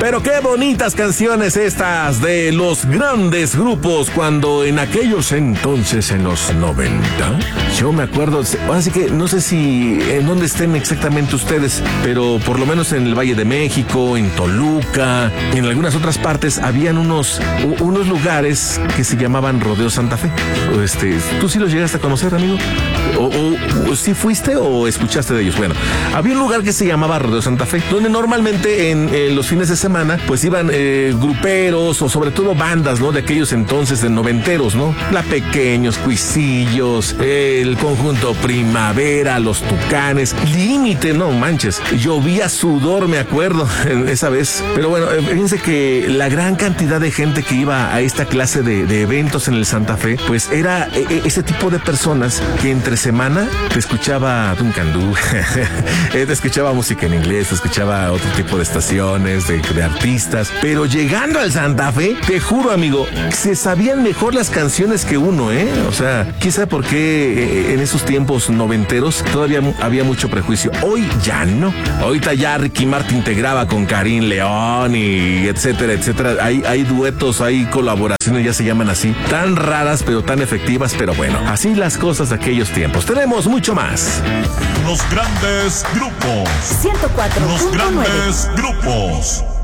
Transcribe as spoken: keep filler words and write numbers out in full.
Pero qué bonitas canciones estas de los grandes grupos cuando en aquellos entonces, en los noventa, yo me acuerdo, así que no sé si en dónde estén exactamente ustedes, pero por lo menos en el Valle de México, en Toluca, en algunas otras partes, habían unos, unos lugares que se llamaban Rodeo Santa Fe. Este, ¿tú sí los llegaste a conocer, amigo? O, o, o ¿sí fuiste o escuchaste de ellos? Bueno, había un lugar que se llamaba Rodeo Santa Fe, donde normalmente en, en los fines de semana, pues iban eh, gruperos o sobre todo bandas, ¿no? De aquellos entonces de noventeros, ¿no? La Pequeños, Cuisillos, el Conjunto Primavera, Los Tucanes, Límite, no manches. Llovía sudor, me acuerdo, esa vez. Pero bueno, fíjense que la gran cantidad de gente que iba a esta clase de, de eventos en el Santa Fe, pues era ese tipo de personas que entre semana te escuchaba Duncan Du, te escuchaba música en inglés, te escuchaba otro tipo de estaciones, de, de artistas, pero llegando al Santa Fe, te juro, amigo, se sabían mejor las canciones que uno, ¿eh? O sea, quizá porque en esos tiempos noventeros todavía había mucho prejuicio. Hoy ya no. Ahorita ya Ricky Martin te graba con Karim León y etcétera, etcétera. Hay, hay duetos, hay colaboraciones, ya se llaman así, tan raras pero tan efectivas, pero bueno, así las cosas de aquellos tiempos. Tenemos mucho más. Los grandes grupos. ciento cuatro punto nueve. Los grandes grupos.